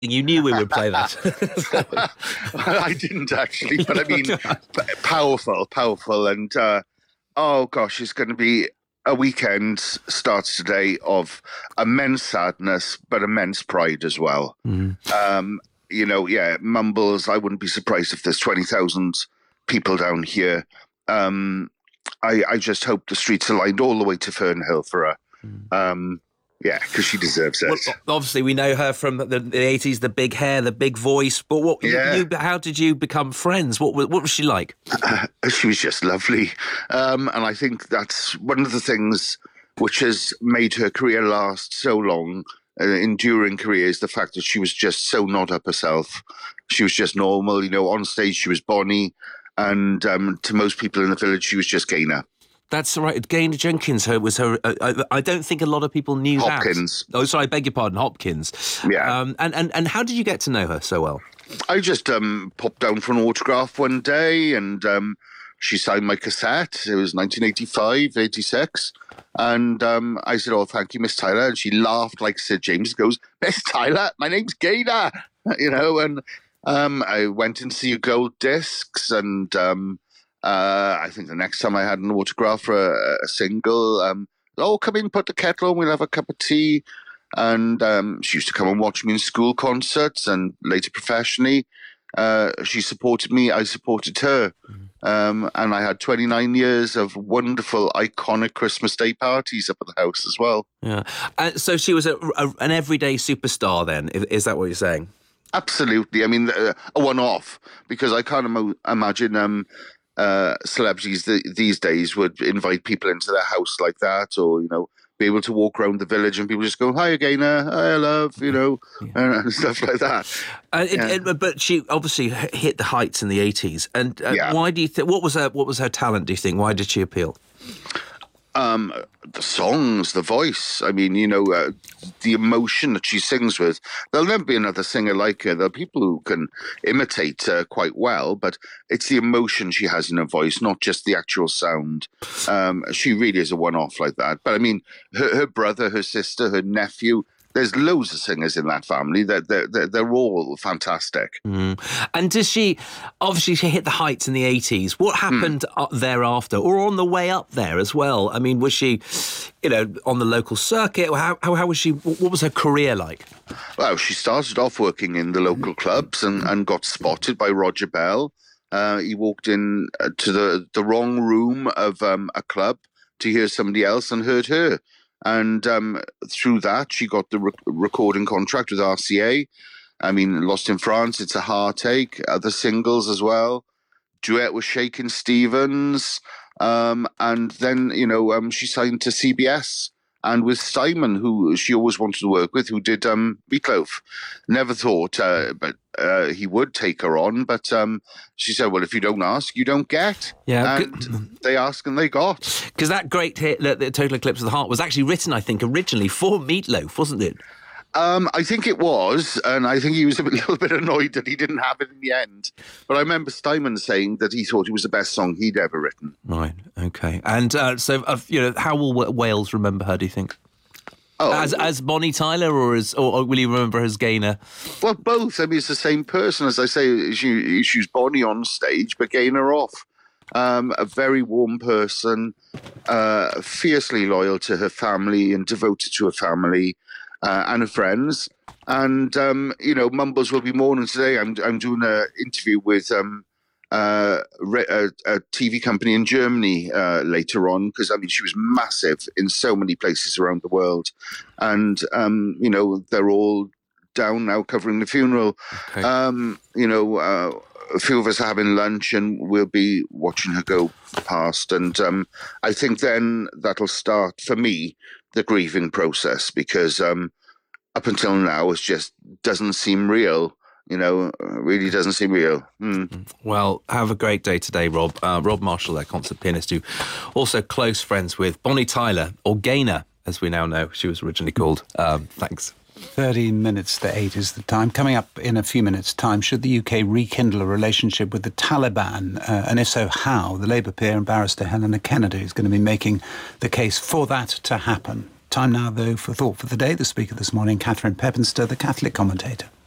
You knew we would play that. I didn't actually, but I mean, powerful. And oh gosh, it's going to be a weekend starts today of immense sadness, but immense pride as well. Mumbles, I wouldn't be surprised if there's 20,000 people down here. I just hope the streets are lined all the way to Fernhill for her. Yeah, because she deserves it. Well, obviously, we know her from the 80s, the big hair, the big voice. But how did you become friends? What was she like? She was just lovely. And I think that's one of the things which has made her career last so long, enduring career, is the fact that she was just so not up herself. She was just normal. On stage, she was Bonnie. And to most people in the village, she was just Gaynor. That's right. Gaynor Jenkins was her. I don't think a lot of people knew Hopkins. That. Oh, sorry, I beg your pardon, Hopkins. Yeah. And how did you get to know her so well? I just popped down for an autograph one day, and she signed my cassette. It was 1985, 86. And I said, "Oh, thank you, Miss Tyler." And she laughed like Sid James. Goes, "Miss Tyler, my name's Gaynor." And I went and see gold discs, and I think the next time I had an autograph for a single, come in, put the kettle on, we'll have a cup of tea. And she used to come and watch me in school concerts, and later professionally. She supported me, I supported her. And I had 29 years of wonderful, iconic Christmas Day parties up at the house as well. Yeah. So she was an everyday superstar then, is that what you're saying? Absolutely. I mean, a one-off, because I can't imagine... celebrities these days would invite people into their house like that, or be able to walk around the village and people just go, "Hi, Gaynor, hi, love," and stuff like that. But she obviously hit the heights in the 80s. And why do you think? What was her talent? Do you think? Why did she appeal? The songs, the voice. I mean, the emotion that she sings with. There'll never be another singer like her. There are people who can imitate her quite well, but it's the emotion she has in her voice, not just the actual sound. She really is a one-off like that. But I mean, her brother, her sister, her nephew. There's loads of singers in that family. They're all fantastic. And does she hit the heights in the 80s? What happened thereafter, or on the way up there as well? I mean, was she, on the local circuit? How was she? What was her career like? Well, she started off working in the local clubs and got spotted by Roger Bell. He walked in to the wrong room of a club to hear somebody else and heard her. And through that, she got the recording contract with RCA. I mean, Lost in France, It's a Heartache, other singles as well. Duet with Shakin' Stevens. And then, she signed to CBS. And with Simon, who she always wanted to work with, who did Meatloaf. Never thought but he would take her on. But she said, well, if you don't ask, you don't get. Yeah, and they asked and they got. Because that great hit, the Total Eclipse of the Heart, was actually written, I think, originally for Meatloaf, wasn't it? I think it was, and I think he was a little bit annoyed that he didn't have it in the end. But I remember Simon saying that he thought it was the best song he'd ever written. Right, okay. And how will Wales remember her, do you think? As Bonnie Tyler, or will you remember her as Gaynor? Well, both. I mean, it's the same person. As I say, she's Bonnie on stage, but Gaynor off. A very warm person, fiercely loyal to her family and devoted to her family. And her friends, and Mumbles will be mourning today. I'm doing an interview with a TV company in Germany later on, because I mean she was massive in so many places around the world, and they're all down now covering the funeral. Okay. A few of us are having lunch, and we'll be watching her go past, and I think then that'll start for me the grieving process, because up until now it just doesn't seem real. Really doesn't seem real. Well, have a great day today, Rob. Rob Marshall, their concert pianist, who also close friends with Bonnie Tyler, or Gaynor, as we now know she was originally called. Thanks. 13 minutes to 8 is the time. Coming up in a few minutes' time, should the UK rekindle a relationship with the Taliban? And if so, how? The Labour peer and barrister Helena Kennedy is going to be making the case for that to happen. Time now, though, for Thought for the Day. The speaker this morning, Catherine Pepinster, the Catholic commentator.